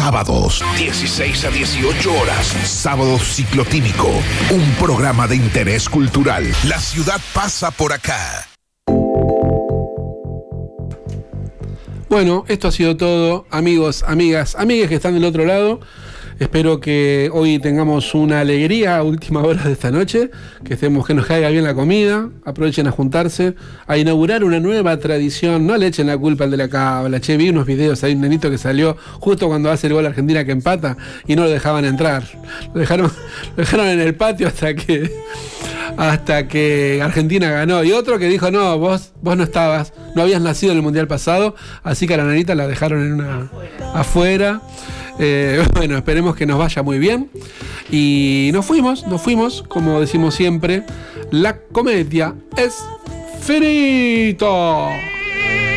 sábados, 16 a 18 horas. Sábado Ciclotímico, un programa de interés cultural. La ciudad pasa por acá. Bueno, esto ha sido todo, amigos, amigas que están del otro lado. Espero que hoy tengamos una alegría a última hora de esta noche, que nos caiga bien la comida, aprovechen a juntarse, a inaugurar una nueva tradición. No le echen la culpa al de la cábala. Vi unos videos, hay un nenito que salió justo cuando hace el gol Argentina que empata y no lo dejaban entrar. Lo dejaron en el patio hasta que Argentina ganó. Y otro que dijo, no, vos no estabas, no habías nacido en el Mundial pasado, así que a la nenita la dejaron afuera. Bueno, esperemos que nos vaya muy bien. Y nos fuimos, como decimos siempre, la comedia es finito.